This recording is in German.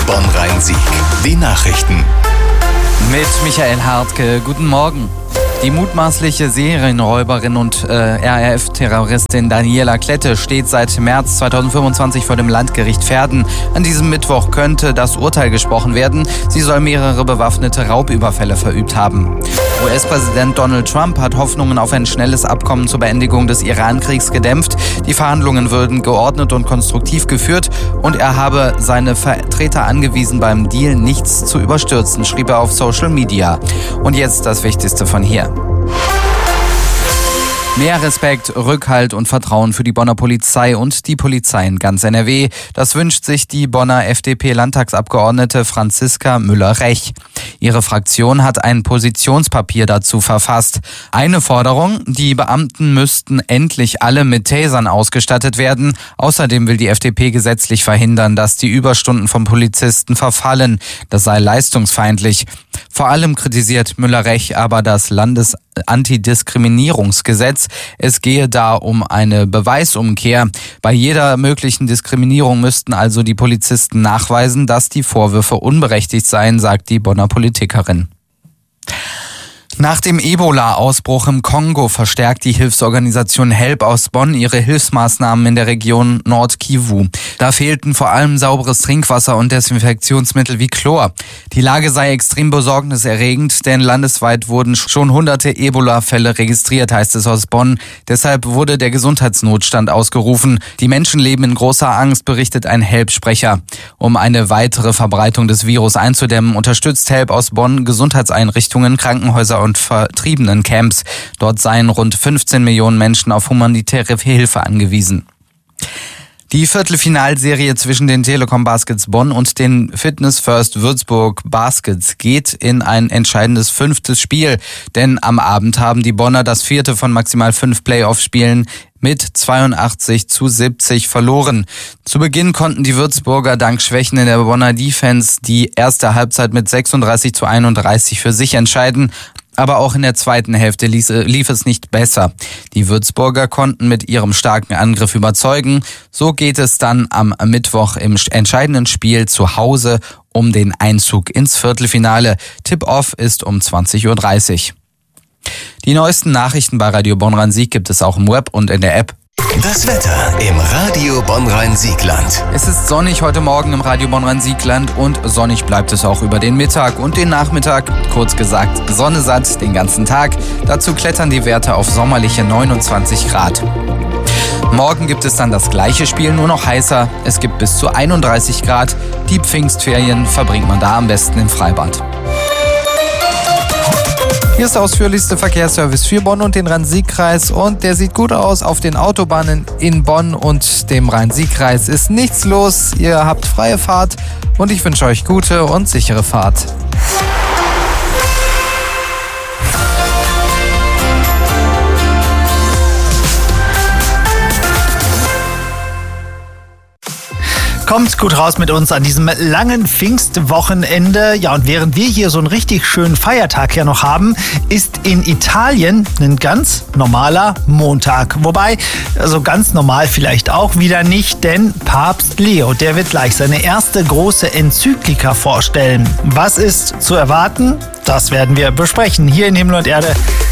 Bonn-Rhein-Sieg. Die Nachrichten. Mit Michael Hartke, guten Morgen. Die mutmaßliche Serienräuberin und RAF-Terroristin Daniela Klette steht seit März 2025 vor dem Landgericht Verden. An diesem Mittwoch könnte das Urteil gesprochen werden. Sie soll mehrere bewaffnete Raubüberfälle verübt haben. US-Präsident Donald Trump hat Hoffnungen auf ein schnelles Abkommen zur Beendigung des Iran-Kriegs gedämpft. Die Verhandlungen würden geordnet und konstruktiv geführt und er habe seine Vertreter angewiesen, beim Deal nichts zu überstürzen, schrieb er auf Social Media. Und jetzt das Wichtigste von hier. Mehr Respekt, Rückhalt und Vertrauen für die Bonner Polizei und die Polizei in ganz NRW. Das wünscht sich die Bonner FDP-Landtagsabgeordnete Franziska Müller-Rech. Ihre Fraktion hat ein Positionspapier dazu verfasst. Eine Forderung: Die Beamten müssten endlich alle mit Tasern ausgestattet werden. Außerdem will die FDP gesetzlich verhindern, dass die Überstunden von Polizisten verfallen. Das sei leistungsfeindlich. Vor allem kritisiert Müller-Rech aber das Landesantidiskriminierungsgesetz. Es gehe da um eine Beweisumkehr. Bei jeder möglichen Diskriminierung müssten also die Polizisten nachweisen, dass die Vorwürfe unberechtigt seien, sagt die Bonner Politikerin. Nach dem Ebola-Ausbruch im Kongo verstärkt die Hilfsorganisation HELP aus Bonn ihre Hilfsmaßnahmen in der Region Nord-Kivu. Da fehlten vor allem sauberes Trinkwasser und Desinfektionsmittel wie Chlor. Die Lage sei extrem besorgniserregend, denn landesweit wurden schon hunderte Ebola-Fälle registriert, heißt es aus Bonn. Deshalb wurde der Gesundheitsnotstand ausgerufen. Die Menschen leben in großer Angst, berichtet ein HELP-Sprecher. Um eine weitere Verbreitung des Virus einzudämmen, unterstützt HELP aus Bonn Gesundheitseinrichtungen, Krankenhäuser und Vertriebenencamps. Dort seien rund 15 Millionen Menschen auf humanitäre Hilfe angewiesen. Die Viertelfinalserie zwischen den Telekom Baskets Bonn und den Fitness First Würzburg Baskets geht in ein entscheidendes 5. Spiel. Denn am Abend haben die Bonner das 4. von maximal 5 Playoff-Spielen mit 82-70 verloren. Zu Beginn konnten die Würzburger dank Schwächen in der Bonner Defense die erste Halbzeit mit 36-31 für sich entscheiden. Aber auch in der zweiten Hälfte lief es nicht besser. Die Würzburger konnten mit ihrem starken Angriff überzeugen. So geht es dann am Mittwoch im entscheidenden Spiel zu Hause um den Einzug ins Viertelfinale. Tip-Off ist um 20:30 Uhr. Die neuesten Nachrichten bei Radio Bonn-Rhein-Sieg gibt es auch im Web und in der App. Das Wetter im Radio Bonn-Rhein-Siegland. Es ist sonnig heute Morgen im Radio Bonn-Rhein-Siegland und sonnig bleibt es auch über den Mittag und den Nachmittag. Kurz gesagt, Sonne satt den ganzen Tag. Dazu klettern die Werte auf sommerliche 29 Grad. Morgen gibt es dann das gleiche Spiel, nur noch heißer. Es gibt bis zu 31 Grad. Die Pfingstferien verbringt man da am besten im Freibad. Hier ist der ausführlichste Verkehrsservice für Bonn und den Rhein-Sieg-Kreis und der sieht gut aus. Auf den Autobahnen in Bonn und dem Rhein-Sieg-Kreis ist nichts los. Ihr habt freie Fahrt und ich wünsche euch gute und sichere Fahrt. Kommt gut raus mit uns an diesem langen Pfingstwochenende. Ja, und während wir hier so einen richtig schönen Feiertag ja noch haben, ist in Italien ein ganz normaler Montag. Wobei, also ganz normal vielleicht auch wieder nicht, denn Papst Leo, der wird gleich seine erste große Enzyklika vorstellen. Was ist zu erwarten? Das werden wir besprechen hier in Himmel und Erde.